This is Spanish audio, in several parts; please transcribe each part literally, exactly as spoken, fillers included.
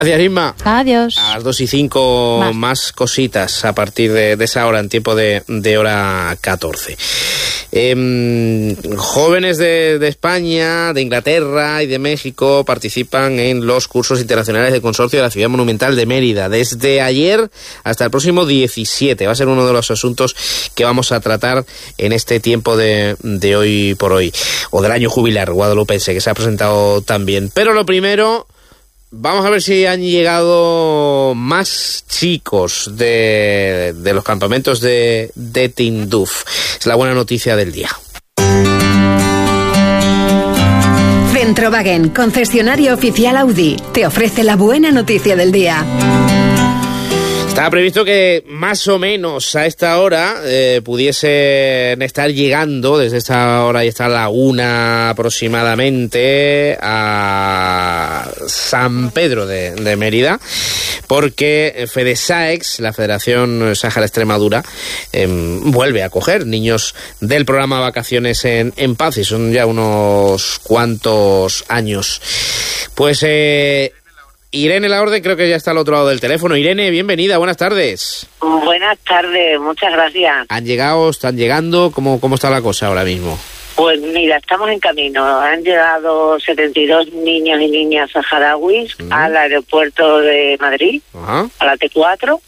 Gracias, Isma. Adiós. A las dos y cinco más, más cositas a partir de, de esa hora, en tiempo de, de hora catorce. Eh, jóvenes de, de España, de Inglaterra y de México participan en los cursos internacionales del Consorcio de la Ciudad Monumental de Mérida. Desde ayer hasta el próximo diecisiete. Va a ser uno de los asuntos que vamos a tratar en este tiempo de, de hoy por hoy. O del año jubilar guadalupense, que se ha presentado también. Pero lo primero... Vamos a ver si han llegado más chicos de, de los campamentos de, de Tinduf. Es la buena noticia del día. Centrowagen, concesionario oficial Audi, te ofrece la buena noticia del día. Estaba previsto que más o menos a esta hora eh, pudiesen estar llegando, desde esta hora y hasta la una aproximadamente, a San Pedro de, de Mérida, porque FEDESAEX, la Federación Sáhara Extremadura, eh, vuelve a acoger niños del programa Vacaciones en, en Paz, y son ya unos cuantos años. Pues... Eh, Irene Laorde creo que ya está al otro lado del teléfono. Irene, bienvenida, buenas tardes. Buenas tardes, muchas gracias. ¿Han llegado, están llegando? ¿Cómo, cómo está la cosa ahora mismo? Pues mira, estamos en camino. Han llegado setenta y dos niños y niñas saharauis uh-huh. al aeropuerto de Madrid, uh-huh. a la T cuatro.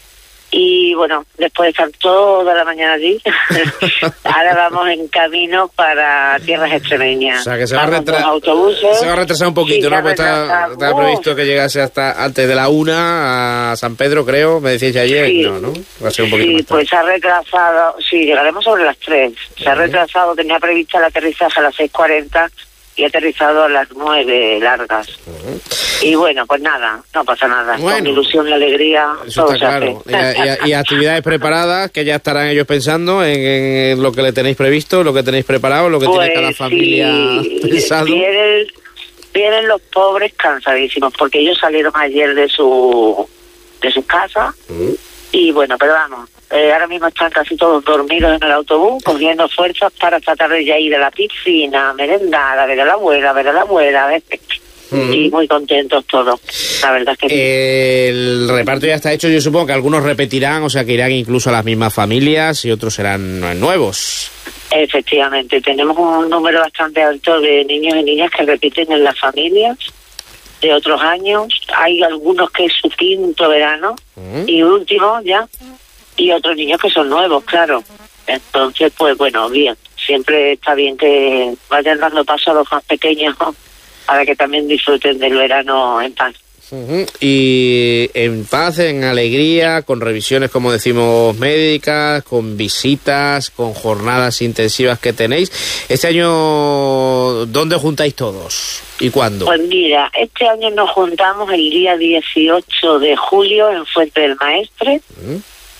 Y bueno, después de estar toda la mañana allí, ahora vamos en camino para tierras extremeñas. O sea, que se va, a, retra- autobuses, se va a retrasar un poquito, sí, ¿no? Pues está, está previsto que llegase hasta antes de la una a San Pedro, creo, me decíais ayer. Sí, no, ¿no? Va a ser un poquito sí, más tarde. Pues se ha retrasado, sí, llegaremos sobre las tres. Se uh-huh. ha retrasado, tenía prevista el aterrizaje a las seis cuarenta y ha aterrizado a las nueve largas. Uh-huh. Y bueno, pues nada, no pasa nada. Bueno, con ilusión y alegría, eso todo está claro. Y, y, y actividades preparadas que ya estarán ellos pensando en, en lo que le tenéis previsto, lo que tenéis preparado, lo que pues tiene cada familia sí, pensado. Vienen, vienen los pobres cansadísimos, porque ellos salieron ayer de su de sus casas. Uh-huh. Y bueno, pero vamos, eh, ahora mismo están casi todos dormidos en el autobús, cogiendo fuerzas para tratar de ya ir a la piscina, a merendar, a ver a la abuela, a ver a la abuela, a ver... Mm. Y muy contentos todos, la verdad es que eh, el reparto ya está hecho. Yo supongo que algunos repetirán, o sea que irán incluso a las mismas familias y otros serán nuevos. Efectivamente, tenemos un número bastante alto de niños y niñas que repiten en las familias de otros años. Hay algunos que es su quinto verano mm. y último ya, y otros niños que son nuevos, claro. Entonces, pues bueno, bien, siempre está bien que vayan dando paso a los más pequeños, ¿no?, para que también disfruten del verano en paz. Uh-huh. Y en paz, en alegría, con revisiones, como decimos, médicas, con visitas, con jornadas intensivas que tenéis. Este año, ¿dónde juntáis todos y cuándo? Pues mira, este año nos juntamos el día dieciocho de julio en Fuente del Maestre. Uh-huh.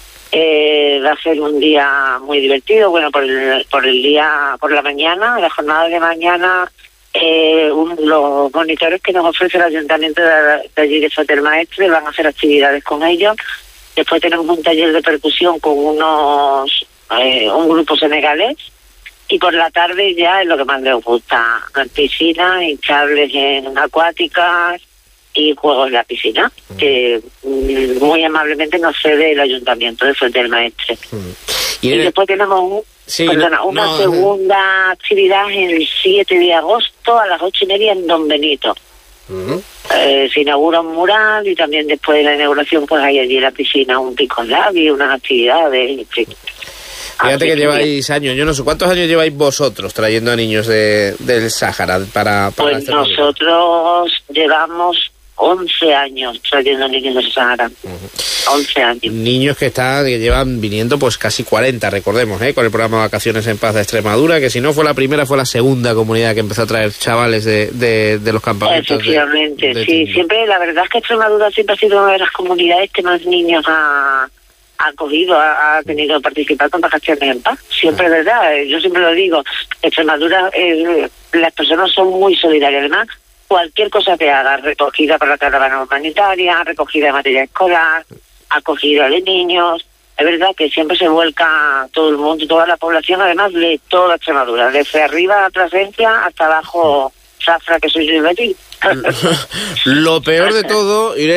Eh, va a ser un día muy divertido, bueno, por el, por el día, por la mañana, la jornada de mañana... Eh, un, los monitores que nos ofrece el ayuntamiento de, de allí de Fuente del Maestre van a hacer actividades con ellos. Después tenemos un taller de percusión con unos eh, un grupo senegalés, y por la tarde ya es lo que más les gusta: piscina, hinchables en acuáticas y juegos en la piscina, mm. que mm, muy amablemente nos cede el ayuntamiento de Fuente del Maestre. Mm. Y, y después tenemos un Sí, Perdona, una no, segunda actividad el siete de agosto a las ocho y media en Don Benito. Uh-huh. Eh, se inaugura un mural y también después de la inauguración pues hay allí en la piscina un pico y unas actividades. Sí. Fíjate que lleváis años, yo no sé, ¿cuántos años lleváis vosotros trayendo a niños de, del Sáhara para, para Pues nosotros llevamos once años trayendo niños del Sáhara. Uh-huh. once años. Niños que están, que llevan viniendo pues casi cuarenta, recordemos, ¿eh? Con el programa Vacaciones en Paz de Extremadura, que si no fue la primera, fue la segunda comunidad que empezó a traer chavales de, de, de los campamentos. Efectivamente, de, de sí, siempre, la verdad es que Extremadura siempre ha sido una de las comunidades que más niños ha, ha acogido, ha, ha tenido que participar con Vacaciones en Paz. Siempre, ah. ¿verdad? Yo siempre lo digo, Extremadura, eh, las personas son muy solidarias, además. Cualquier cosa que haga, recogida para la caravana humanitaria, recogida de materia escolar, acogida de niños, es verdad que siempre se vuelca todo el mundo, toda la población, además de toda Extremadura, desde arriba Plasencia hasta abajo Zafra, que soy yo de allí. Lo peor de todo, Irene,